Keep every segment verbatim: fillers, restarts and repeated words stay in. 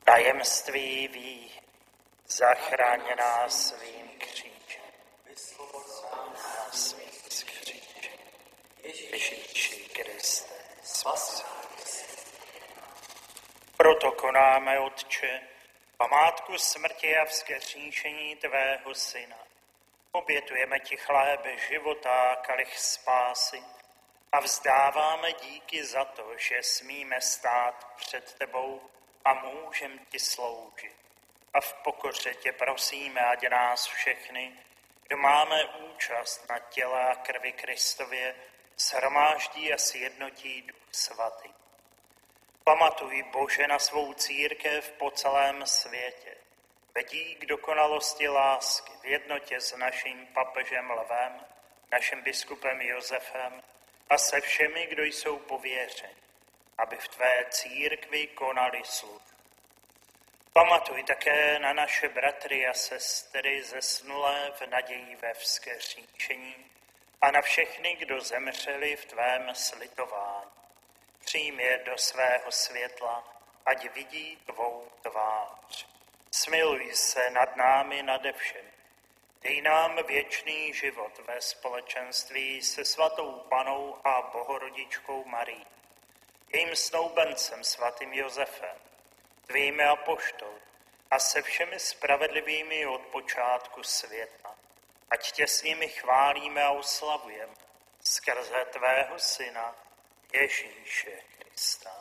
Tajemství ví, zachraň nás svým křížem. Nás svým křížem. Ježíši Kriste, spasi. Proto konáme, Otče, památku smrti a vzkříšení tvého syna. Obětujeme ti chléb života a kalich spásy a vzdáváme díky za to, že smíme stát před tebou a můžeme ti sloužit. A v pokoře tě prosíme, ať nás všechny, kdo máme účast na těle a krvi Kristově, shromáždí a sjednotí Duch Svatý. Pamatuj, Bože, na svou církev po celém světě. Vedí k dokonalosti lásky v jednotě s naším papežem Lvem, naším biskupem Josefem a se všemi, kdo jsou pověřeni, aby v tvé církvi konali službu. Pamatuj také na naše bratry a sestry zesnulé v naději ve vzkříšení a na všechny, kdo zemřeli v tvém slitování. Přijmi je do svého světla, ať vidí tvou tvář. Smiluj se nad námi nade všemi. Dej nám věčný život ve společenství se svatou Panou a Bohorodičkou Marií, jejím snoubencem svatým Josefem, tvými apoštoly a se všemi spravedlivými od počátku světa. Ať tě s nimi chválíme a oslavujeme skrze tvého syna Ježíše Krista.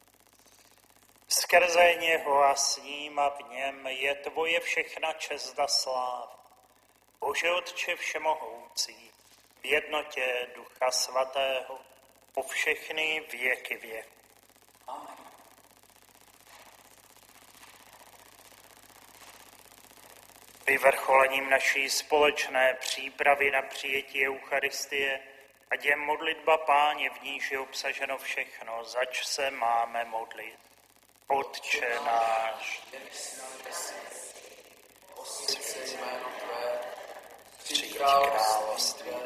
Skrze něho a s ním a v něm je tvoje všechna čest a sláva. Bože Otče všemohoucí, v jednotě Ducha Svatého, po všechny věky věku. Amen. Vyvrcholením naší společné přípravy na přijetí Eucharistie, ať je modlitba Páně, v níž je obsaženo všechno, zač se máme modlit. Otče náš, osvěť se jméno tvé, přijď království